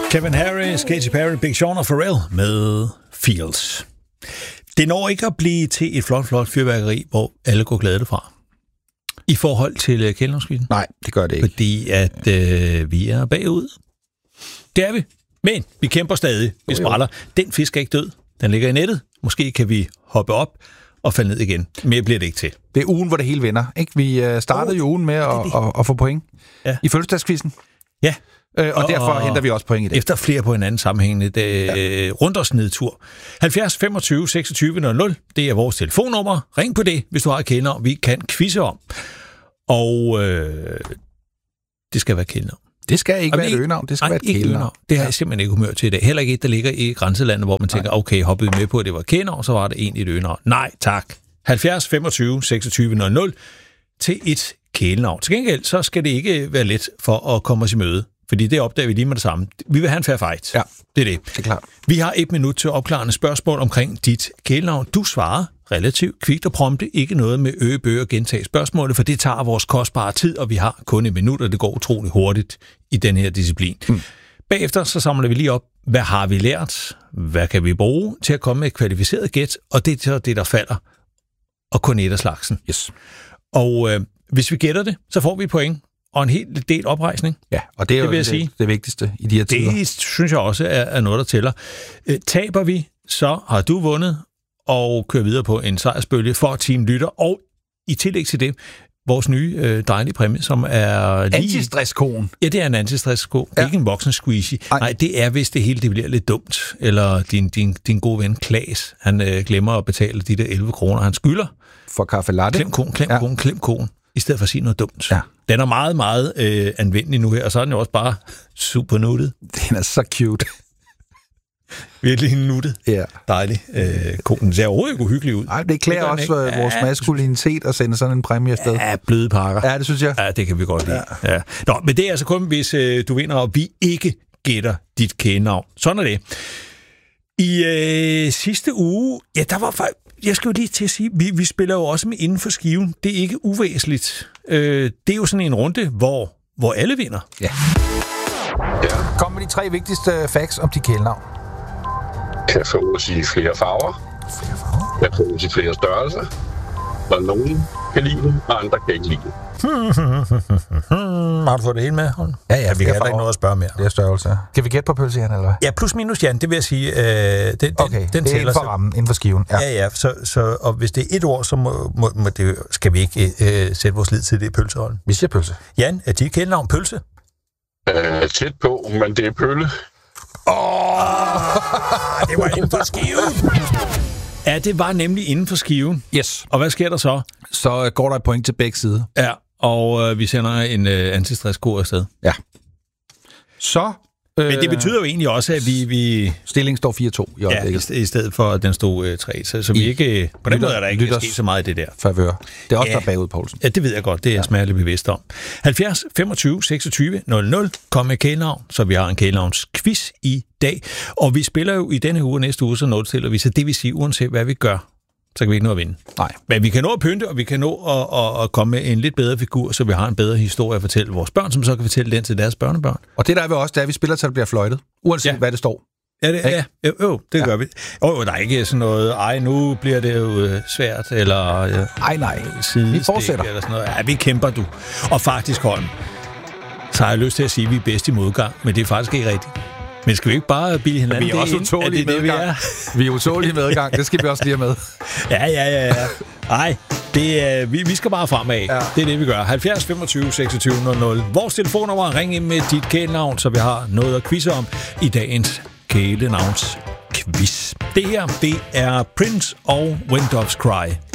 Kevin Harris, Katy Perry, Big Sean og Pharrell med Fields. Det når ikke at blive til et flot fyrværkeri, hvor alle går glade fra. I forhold til kældnavnsquizzen? Nej, det gør det ikke. Fordi at vi er bagud. Det er vi. Men vi kæmper stadig. Vi spræller. Den fisk er ikke død. Den ligger i nettet. Måske kan vi hoppe op og falde ned igen. Mere bliver det ikke til. Det er ugen, hvor det hele vender. Ikke? Vi startede jo ugen med at få point i fødselsdagsquizzen. Ja. Og derfor henter vi også point i det. Efter flere på hinanden sammenhængende rundårsnedtur. 70 25 26 00. Det er vores telefonnummer. Ring på det, hvis du har et kældnavn, vi kan quizze om. Og det skal være kældnavn. Det skal ikke være et øgenavn, det skal være et kældnavn. Det har jeg simpelthen ikke humør til i dag. Heller ikke et, der ligger i grænselandet, hvor man tænker, okay, hoppede med på, at det var kældnavn, så var det egentlig et øgenavn. Nej, tak. 70 25 26 00 til et kældnavn. Til gengæld, så skal det ikke være let for at komme os i møde. Fordi det opdager vi lige med det samme. Vi vil have en fair fight. Ja, det er det. Det er klart. Vi har 1 minut til opklarende spørgsmål omkring dit kælenavn. Du svarer relativt kvikt og prompte. Ikke noget med øgebøger og gentage spørgsmålet, for det tager vores kostbare tid, og vi har kun 1 minut, og det går utroligt hurtigt i den her disciplin. Bagefter så samler vi lige op, hvad har vi lært? Hvad kan vi bruge til at komme med et kvalificeret gæt? Og det er så det, der falder. Og kun et af slagsen. Yes. Og hvis vi gætter det, så får vi point. Og en helt del oprejsning. Ja, og det er jo det vigtigste i de her tider. Det synes jeg også er noget, der tæller. Taber vi, så har du vundet og kører videre på en sejrsbølge for Team Lytter. Og i tillæg til det, vores nye dejlige præmie, som er lige... Antistresskoen. Ja, det er en antistressko. Ja. Ikke en voksen squeezy. Nej, det er, hvis det hele det bliver lidt dumt. Eller din gode ven Klaas, han glemmer at betale de der 11 kroner, han skylder. For kaffe latte. Klem konen. I stedet for at sige noget dumt. Ja. Den er meget, meget anvendelig nu her, og så er den jo også bare super nuttet. Den er så cute. Virkelig nuttet. Ja. Dejlig. Konen ser overhovedet ikke uhyggelig ud. Nej, det klæder også vores maskulinitet at sende sådan en præmie afsted. Ja, bløde pakker. Ja, det synes jeg. Ja, det kan vi godt lide. Ja. Nå, men det er altså kun, hvis du vinder, og vi ikke gætter dit kælenavn. Sådan er det. I sidste uge, ja, der var faktisk... Jeg skal jo lige til at sige, vi spiller jo også med inden for skiven. Det er ikke uvæsentligt. Det er jo sådan en runde, hvor alle vinder. Ja. Kom med de 3 vigtigste facts om dit kælenavn. Kan fås i flere farver. Kan fås i flere størrelser. Og nogen kan lide det, og andre kan ikke lide det. Har du fået det hele med? Ja, vi kan heller ikke noget at spørge mere. Det er størrelse. Kan vi gætte på pølse, Jan, eller hvad? Ja, plus minus, Jan, det vil jeg sige. Den det er inden for rammen, inden for skiven. Ja, så og hvis det er et ord, så må det, skal vi ikke sætte vores lid til det pølsehold. Vi siger pølse. Jan, er dit kælenavn pølse? Tæt på, men det er pølle. Det var inden for skiven. Ja, det var nemlig inden for skiven. Yes. Og hvad sker der så? Så går der et point til begge sider. Ja, og vi sender en antistressko afsted. Ja. Så... Men det betyder jo egentlig også, at vi... Stillingen står 4-2 i øjeblikket. Ja, i stedet for, at den stod 3. Så vi ikke... På den måde er der ikke sket så meget af det der. Favør. Det er også der bagud, Poulsen. Ja, det ved jeg godt. Det er jeg smerteligt bevidst om. 70 25 26 00. Kom med kælenavn, så vi har en kælenavnsquiz i dag. Og vi spiller jo i denne uge og næste uge, så nulstiller vi. Så det vil sige, uanset hvad vi gør, så kan vi ikke nå at vinde. Nej. Men vi kan nå at pynte, og vi kan nå at komme med en lidt bedre figur, så vi har en bedre historie at fortælle vores børn, som så kan fortælle den til deres børnebørn. Og det der er vi også, det er, at vi spiller, til det bliver fløjtet. Uanset hvad det står. Ja, det gør vi. Der er ikke sådan noget, nu bliver det jo svært, eller nej. Vi fortsætter. Eller sådan noget. Ja, vi kæmper, du. Og faktisk, Holm, så har jeg lyst til at sige, at vi er bedst i modgang, men det er faktisk ikke rigtigt. Men skal vi ikke bare bilde hinanden det? Vi er også utålige medgang. Vi er utålige medgang, det skal vi også lige have med. Ja. Nej, vi skal bare fremad. Ja. Det er det, vi gør. 70 25 26 00. Vores telefonnummer, ring ind med dit kælenavn, så vi har noget at quizze om i dagens kælenavns quiz. Det her, det er Prince og When Doves Cry.